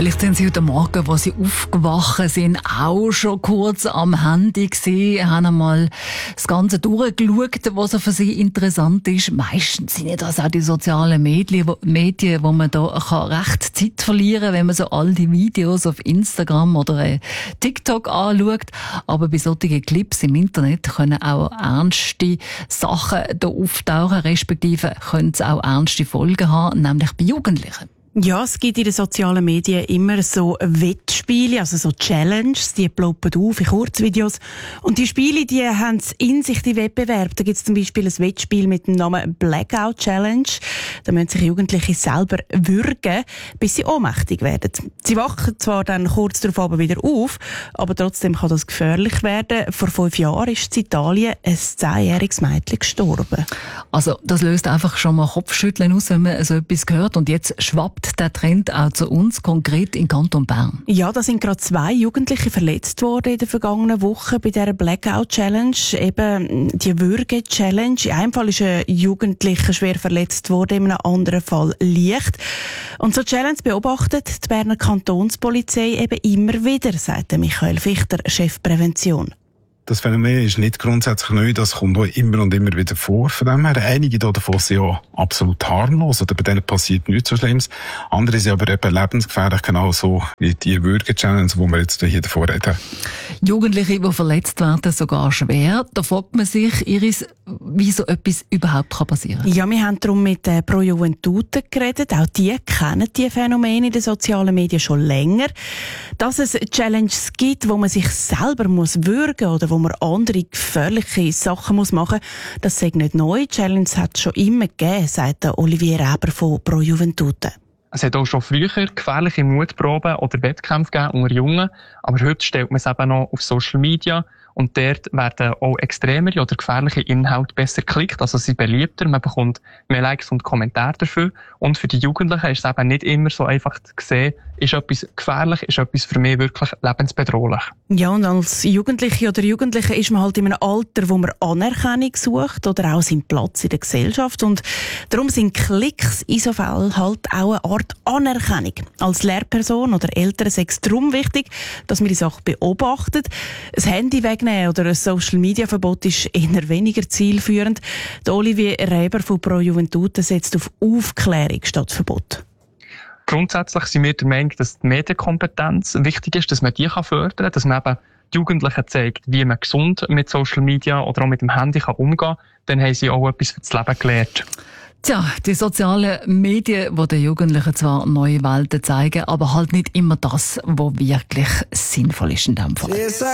Vielleicht sind Sie heute Morgen, wo Sie aufgewacht sind, auch schon kurz am Handy gewesen, haben einmal das Ganze durchgeschaut, was für Sie interessant ist. Meistens sind ja das auch die sozialen Medien, wo man da recht Zeit verlieren kann, wenn man so all die Videos auf Instagram oder TikTok anschaut. Aber bei solchen Clips im Internet können auch ernste Sachen da auftauchen, respektive können es auch ernste Folgen haben, nämlich bei Jugendlichen. Ja, es gibt in den sozialen Medien immer so Wettspiele, also so Challenges, die ploppen auf in Kurzvideos. Und die Spiele, die haben in sich die Wettbewerbe. Da gibt es zum Beispiel ein Wettspiel mit dem Namen Blackout Challenge. Da müssen sich Jugendliche selber würgen, bis sie ohnmächtig werden. Sie wachen zwar dann kurz darauf aber wieder auf, aber trotzdem kann das gefährlich werden. Vor 5 Jahren ist in Italien ein 10-jähriges Mädchen gestorben. Also das löst einfach schon mal Kopfschütteln aus, wenn man so etwas hört. Und jetzt schwappt der Trend auch zu uns, konkret in Kanton Bern. Ja, da sind gerade 2 Jugendliche verletzt worden in der vergangenen Woche bei dieser Blackout Challenge, eben die Würge-Challenge. In einem Fall ist ein Jugendlicher schwer verletzt worden, in einem anderen Fall leicht. Und so Challenge beobachtet die Berner Kantonspolizei eben immer wieder, sagt Michael Fichter, Chef Prävention. Das Phänomen ist nicht grundsätzlich neu, das kommt auch immer und immer wieder vor. Von dem her, einige davon sind ja absolut harmlos oder bei denen passiert nichts so Schlimmes. Andere sind aber eben lebensgefährlich, genau so wie die Würge-Challenge, die wir jetzt hier davor reden. Jugendliche, die verletzt werden, sogar schwer. Da fragt man sich, Iris, wie so etwas überhaupt passieren kann. Ja, wir haben darum mit Pro Juventute geredet. Auch die kennen die Phänomene in den sozialen Medien schon länger. Dass es Challenges gibt, wo man sich selber würgen muss oder wo man andere gefährliche Sachen machen muss, das ist nicht neu. Challenges hat es schon immer gegeben, sagt Olivier Reber von Pro Juventute. Es hat auch schon früher gefährliche Mutproben oder Wettkämpfe gegeben unter Jungen, aber heute stellt man es eben noch auf Social Media und dort werden auch extremere oder gefährliche Inhalte besser geklickt, also sie sind beliebter, man bekommt mehr Likes und Kommentare dafür und für die Jugendlichen ist es eben nicht immer so einfach zu sehen, ist etwas gefährlich, ist etwas für mich wirklich lebensbedrohlich. Ja, und als Jugendliche oder Jugendliche ist man halt in einem Alter, wo man Anerkennung sucht oder auch seinen Platz in der Gesellschaft und darum sind Klicks in so Fällen halt auch eine Art Anerkennung. Als Lehrperson oder Eltern ist es darum wichtig, dass man die Sache beobachtet. Das Handy wegnehmen oder ein Social-Media-Verbot ist eher weniger zielführend. Der Olivier Reber von Pro Juventute setzt auf Aufklärung statt Verbot. Grundsätzlich sind wir der Meinung, dass die Medienkompetenz wichtig ist, dass man die fördern kann, dass man eben die Jugendlichen zeigt, wie man gesund mit Social Media oder auch mit dem Handy umgehen kann. Dann haben sie auch etwas für das Leben gelernt. Tja, die sozialen Medien, die den Jugendlichen zwar neue Welten zeigen, aber halt nicht immer das, was wirklich sinnvoll ist in diesem Fall.